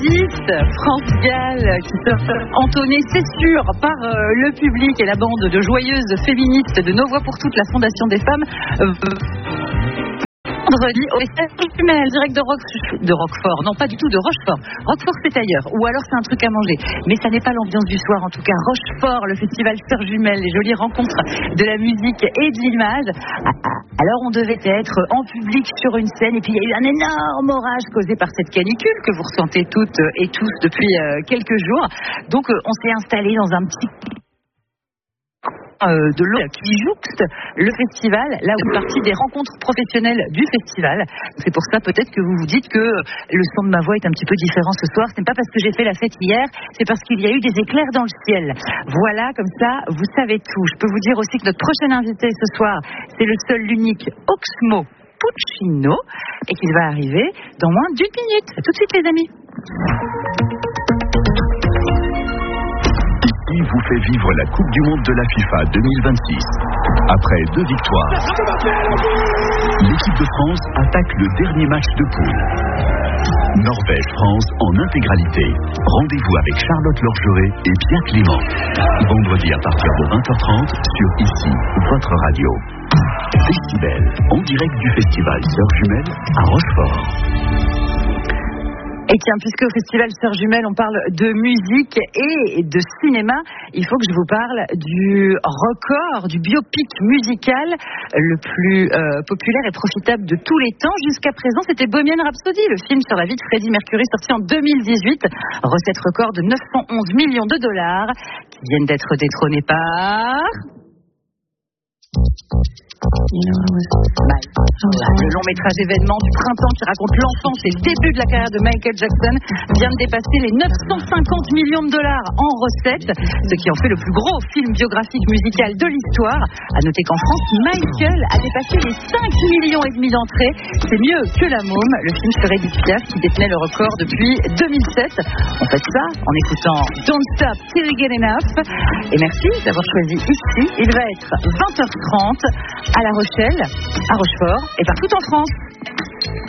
France Gall qui sera entonnée, c'est sûr, par le public et la bande de joyeuses féministes de Nos Voix pour toutes, la Fondation des femmes. Vendredi au festival direct de Roquefort, non pas du tout de Rochefort. Roquefort c'est ailleurs, ou alors c'est un truc à manger, mais ça n'est pas l'ambiance du soir. En tout cas, Rochefort, le festival Sœurs Jumelles, les jolies rencontres de la musique et de l'image. Alors on devait être en public sur une scène, et puis il y a eu un énorme orage causé par cette canicule que vous ressentez toutes et tous depuis quelques jours. Donc on s'est installé dans un petit de l'eau qui jouxte le festival, là où une partie des rencontres professionnelles du festival. C'est pour ça peut-être que vous vous dites que le son de ma voix est un petit peu différent ce soir. Ce n'est pas parce que j'ai fait la fête hier, c'est parce qu'il y a eu des éclairs dans le ciel. Voilà, comme ça, vous savez tout. Je peux vous dire aussi que notre prochain invité ce soir, c'est le seul, l'unique Oxmo Puccino, et qu'il va arriver dans moins d'une minute. À tout de suite les amis. Qui vous fait vivre la Coupe du Monde de la FIFA 2026. Après 2 victoires, l'équipe de France attaque le dernier match de poule. Norvège-France en intégralité. Rendez-vous avec Charlotte Lorgeret et Pierre Clément. Vendredi à partir de 20h30 sur ICI, votre radio. Festival, en direct du festival Sœurs Jumelles à Rochefort. Et tiens, puisque au festival Sœurs Jumelles, on parle de musique et de cinéma, il faut que je vous parle du record, du biopic musical le plus populaire et profitable de tous les temps. Jusqu'à présent, c'était Bohemian Rhapsody, le film sur la vie de Freddie Mercury, sorti en 2018. Recette record de 911 millions de dollars, qui viennent d'être détrônés par... Le long métrage événement du printemps qui raconte l'enfance et le début de la carrière de Michael Jackson vient de dépasser les 950 millions de dollars en recettes, ce qui en fait le plus gros film biographique musical de l'histoire. À noter qu'en France, Michael a dépassé les 5,5 millions d'entrées. C'est mieux que La Môme, le film sur Edith Piaf qui détenait le record depuis 2007. On fait ça en écoutant Don't Stop Till You Get Enough. Et merci d'avoir choisi ici. Il va être 20h30 à La Rochelle, à Rochefort et partout en France.